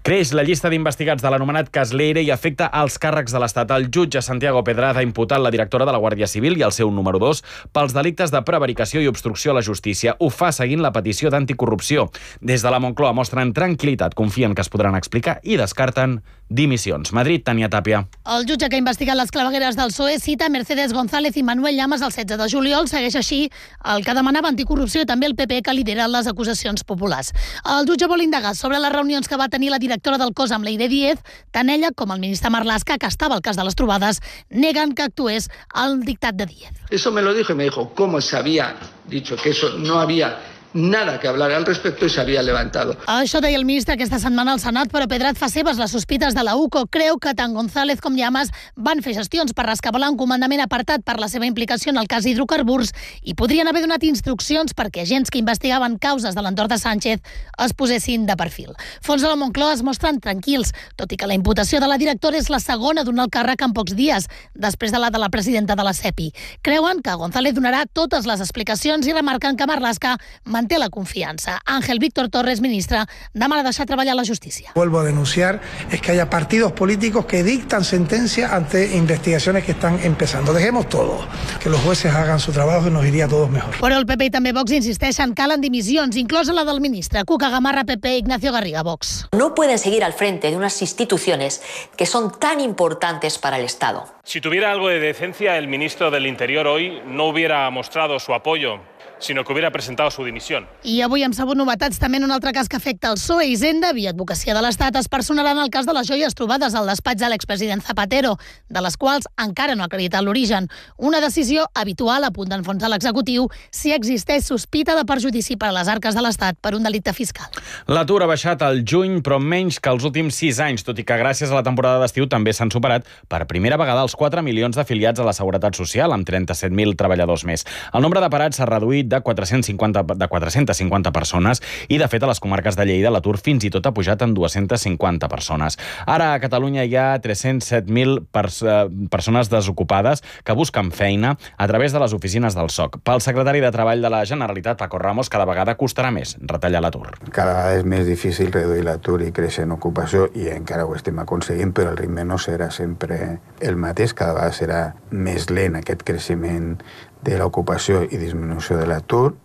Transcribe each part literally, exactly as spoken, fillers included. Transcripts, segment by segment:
Creix la llista d'investigats de l'anomenat cas Leire i afecta als càrrecs de l'Estat. El jutge Santiago Pedraza ha imputat la directora de la Guàrdia Civil i el seu número dos pels delictes de prevaricació i obstrucció a la justícia. Ho fa seguint la petició d'anticorrupció. Des de la Moncloa mostren tranquil·litat, confien que es podran explicar i descarten dimissions. Madrid, Tania Tàpia. El jutge que ha investigat les clavegueres del P S O E cita Mercedes González i Manuel Llamas el setze de juliol. Segueix així el que demanava anticorrupció i també el P P, que lidera les acusacions populars. El jutge vol indagar sobre les reunions que va tenir la directora del cos amb Leire Díez. Tant ella com el ministre Marlaska, que estava al cas de les trobades, neguen que actués al dictat de Díez. Eso me lo dijo y me dijo cómo se había dicho que eso no había nada que hablar al respecto y se había levantado. Això deia el ministre aquesta setmana al Senat, però Pedraz fa seves les sospites de la U C O. Creu que tant González com Llamas van fer gestions per rescabalar un comandament apartat per la seva implicació en el cas hidrocarburs i podrien haver donat instruccions perquè agents que investigaven causes de l'entorn de Sánchez es posessin de perfil. Fons de la Moncloa es mostren tranquils, tot i que la imputació de la directora és la segona d'un alt càrrec en pocs dies, després de la de la presidenta de la SEPI. Creuen que González donarà totes les explicacions i remarquen que Marlaska manté la confianza. Ángel Víctor Torres, ministra, demana deixar treballar la justícia. Vuelvo a denunciar es que haya partidos políticos que dictan sentencias ante investigaciones que están empezando. Dejemos todo, que los jueces hagan su trabajo y nos iría a todos mejor. Però el P P i també Vox insisteixen, calen dimissions, inclosa la del ministre. Cuca Gamarra, P P, Ignacio Garriga, Vox. No pueden seguir al frente de unas instituciones que son tan importantes para el Estado. Si tuviera algo de decencia, el ministro del Interior hoy no hubiera mostrado su apoyo, sinó que hubiera presentado su dimisión. I avui hem sabut novetats també en un altre cas que afecta el P S O E. Hisenda, via Advocacia de l'Estat, es personarà en el cas de les joies trobades al despatx de l'expresident Zapatero, de les quals encara no ha acreditat l'origen. Una decisió habitual a punt d'enfonsar l'executiu si existeix sospita de perjudici per a les arques de l'Estat per un delicte fiscal. L'atur ha baixat al juny, però menys que els últims sis anys, tot i que gràcies a la temporada d'estiu també s'han superat per primera vegada els quatre milions d'afiliats a la Seguretat Social, amb trenta-set mil treballadors més. El nombre de parats s'ha reduït de quatre-cents cinquanta, de quatre-centes cinquanta persones i, de fet, a les comarques de Lleida l'atur fins i tot ha pujat en dues-centes cinquanta persones. Ara a Catalunya hi ha tres-cents set mil pers persones desocupades que busquen feina a través de les oficines del S O C. Pel secretari de Treball de la Generalitat, Paco Ramos, cada vegada costarà més retallar l'atur. Cada vegada és més difícil reduir l'atur i créixer en ocupació i encara ho estem aconseguint, però el ritme no serà sempre el mateix, cada vegada serà més lent aquest creixement de l'ocupació i disminució de l'atur.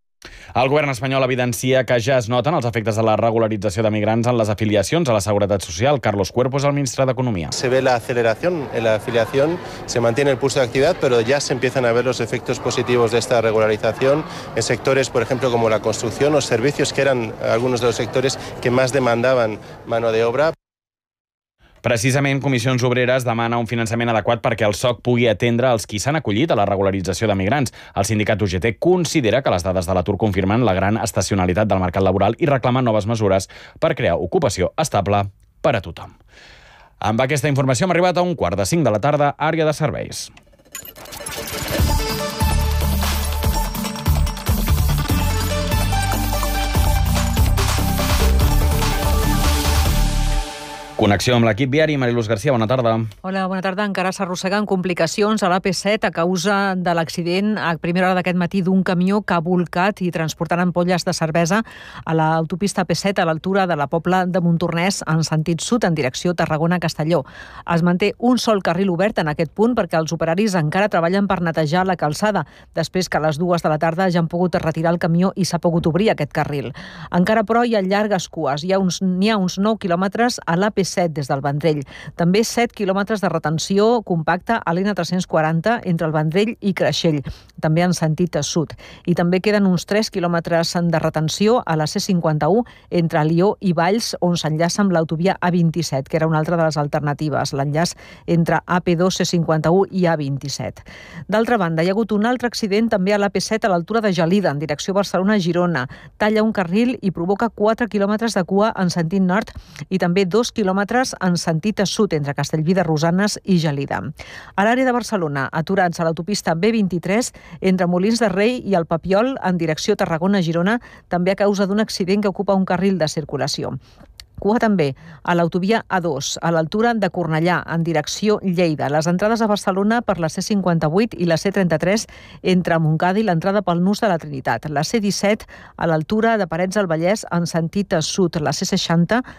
El govern espanyol evidencia que ja es noten els efectes de la regularització de migrants en les afiliacions a la Seguretat Social. Carlos Cuerpo es el ministre d'Economia. Se ve la aceleración en la afiliación, se mantiene el pulso de actividad, pero ya se empiezan a ver los efectos positivos de esta regularización en sectores, por ejemplo, como la construcción o servicios, que eran algunos de los sectores que más demandaban mano de obra. Precisament, Comissions Obreres demana un finançament adequat perquè el S O C pugui atendre els qui s'han acollit a la regularització de migrants. El sindicat U G T considera que les dades de l'atur confirmen la gran estacionalitat del mercat laboral i reclama noves mesures per crear ocupació estable per a tothom. Amb aquesta informació hem arribat a un quart de cinc de la tarda, àrea de serveis. Connexió amb l'equip viari. Mariluz García, bona tarda. Hola, bona tarda. Encara s'arrosseguen complicacions a l'A P set a causa de l'accident a primera hora d'aquest matí d'un camió que ha volcat i transportant ampolles de cervesa a l'autopista A P set a l'altura de la Pobla de Montornès en sentit sud en direcció Tarragona-Castelló. Es manté un sol carril obert en aquest punt perquè els operaris encara treballen per netejar la calçada després que a les dues de la tarda ja han pogut retirar el camió i s'ha pogut obrir aquest carril. Encara, però, hi ha llargues cues. Hi ha uns, n'hi ha uns nou quilòmetres a l'A P set des del Vendrell. També set quilòmetres de retenció compacta a l'N tres quaranta entre el Vendrell i Creixell, també en sentit sud. I també queden uns tres quilòmetres de retenció a la C cinquanta-u entre Alió i Valls, on s'enllaça amb l'autovia A vint-i-set, que era una altra de les alternatives, l'enllaç entre A P dos, C cinquanta-u i A vint-i-set. D'altra banda, hi ha hagut un altre accident també a l'A P set a l'altura de Gelida, en direcció Barcelona-Girona. Talla un carril i provoca quatre quilòmetres de cua en sentit nord i també dos quilòmetres en sentit sud entre Castellví de Rosanes i Gelida. A l'àrea de Barcelona, aturats a l'autopista B vint-i-tres entre Molins de Rei i el Papiol en direcció Tarragona-Girona, també a causa d'un accident que ocupa un carril de circulació. Cua també a l'autovia A dos, a l'altura de Cornellà, en direcció Lleida. Les entrades a Barcelona per la C cinquanta-vuit i la C trenta-tres entre Montcada i l'entrada pel Nus de la Trinitat. La C disset a l'altura de Parets del Vallès en sentit sud. La C seixanta